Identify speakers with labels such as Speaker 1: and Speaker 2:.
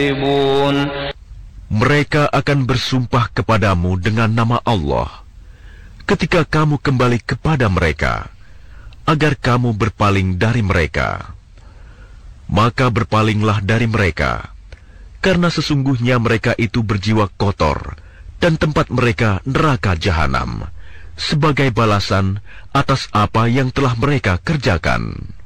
Speaker 1: Mereka akan bersumpah kepadamu dengan nama Allah ketika kamu kembali kepada mereka, agar kamu berpaling dari mereka. Maka berpalinglah dari mereka, karena sesungguhnya mereka itu berjiwa kotor, dan tempat mereka neraka jahanam, sebagai balasan atas apa yang telah mereka kerjakan.